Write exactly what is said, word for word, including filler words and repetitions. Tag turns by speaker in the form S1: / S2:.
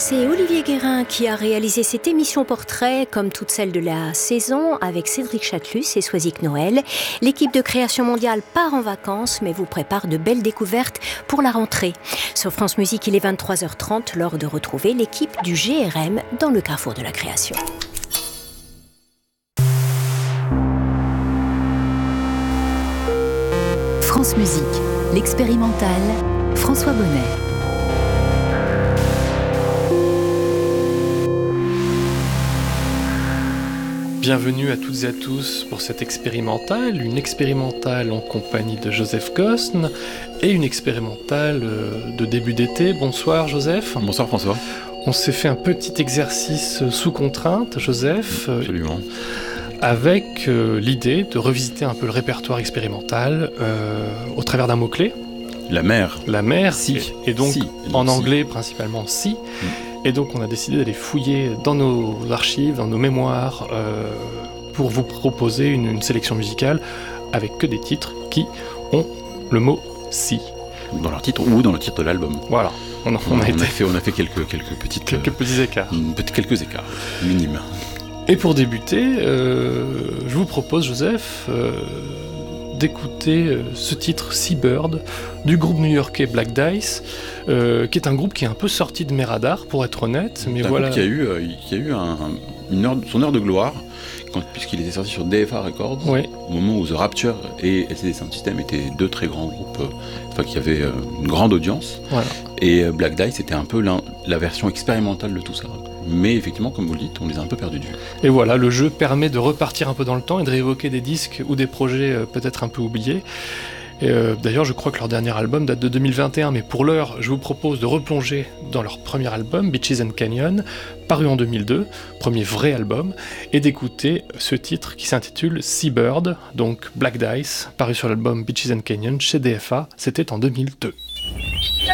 S1: C'est Olivier Guérin qui a réalisé cette émission portrait, comme toutes celles de la saison, avec Cédric Chatelus et Soisic Noël. L'équipe de Création Mondiale part en vacances, mais vous prépare de belles découvertes pour la rentrée. Sur France Musique, il est vingt-trois heures trente, l'heure de retrouver l'équipe du G R M dans le carrefour de la création.
S2: France Musique, l'expérimental, François Bonnet.
S3: Bienvenue à toutes et à tous pour cette expérimentale, une expérimentale en compagnie de Joseph Cosne et une expérimentale de début d'été. Bonsoir Joseph.
S4: Bonsoir François.
S3: On s'est fait un petit exercice sous contrainte, Joseph.
S4: Absolument.
S3: Avec euh, l'idée de revisiter un peu le répertoire expérimental euh, au travers d'un mot-clé.
S4: La mer.
S3: La mer,
S4: si.
S3: Et, et donc,
S4: si. Et donc
S3: en
S4: si.
S3: anglais principalement si. Mm. Et donc on a décidé d'aller fouiller dans nos archives, dans nos mémoires, euh, pour vous proposer une, une sélection musicale avec que des titres qui ont le mot si.
S4: Dans leur titre ou dans le titre de l'album.
S3: Voilà. On, on,
S4: on,
S3: a,
S4: a,
S3: été...
S4: fait, on a fait quelques, quelques petites...
S3: Quelques euh, petits écarts.
S4: Peut- quelques écarts, minimes.
S3: Et pour débuter, euh, je vous propose, Joseph, euh, d'écouter euh, ce titre Seabird du groupe new-yorkais Black Dice, euh, qui est un groupe qui est un peu sorti de mes radars, pour être honnête. Mais
S4: C'est un
S3: voilà.
S4: groupe qui a eu, euh, qui a eu un, un, une heure, son heure de gloire, quand, puisqu'il était sorti sur D F A Records,
S3: oui.
S4: au moment où The Rapture et L C D Sound System étaient deux très grands groupes, euh, enfin, qui avaient euh, une grande audience.
S3: Voilà.
S4: Et euh, Black Dice était un peu la version expérimentale de tout ça. Mais effectivement, comme vous le dites, on les a un peu perdus de vue.
S3: Et voilà, le jeu permet de repartir un peu dans le temps et de réévoquer des disques ou des projets euh, peut-être un peu oubliés. Et euh, d'ailleurs, je crois que leur dernier album date de deux mille vingt et un, mais pour l'heure, je vous propose de replonger dans leur premier album, Beaches and Canyon, paru en deux mille deux, premier vrai album, et d'écouter ce titre qui s'intitule Seabird, donc Black Dice, paru sur l'album Beaches and Canyon chez D F A, c'était en deux mille deux.